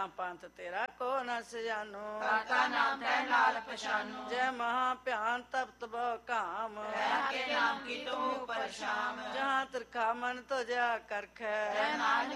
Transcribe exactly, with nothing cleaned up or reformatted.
ਪੰਥ ਤੇਰਾ ਕੋ ਨ ਸਜਾਨੋ। ਕਰਤਾ ਨਾਮ ਤੈ ਨਾਲ ਪਛਾਨੋ। ਜੈ ਮਹਾ ਭਿਆਨ ਤਪਤ ਬਹੁ ਕਾਮ। ਰਹਿ ਕੇ ਨਾਮ ਕੀ ਤੂੰ ਪਰਛਾਮ। ਜਹਾਂ ਤਿਰਖਾ ਮਨ ਤੁਝਾ ਕਰਖੈ। ਨਾਨਕ